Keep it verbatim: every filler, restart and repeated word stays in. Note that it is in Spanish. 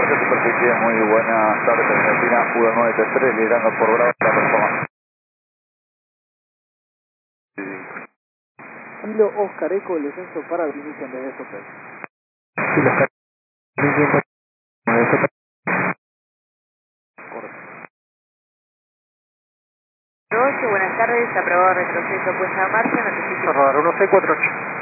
Gracias, superficie, muy buenas tardes, Argentina, uno nueve tres, liderando por Bravo, la performance. Kilo Oscar Eco, el descenso para el inicio en vez de Sopel. Kilo Oscar, ocho, buenas tardes, aprobado retroceso puesta en marcha, notificación. Rodar uno seis cuatro ocho.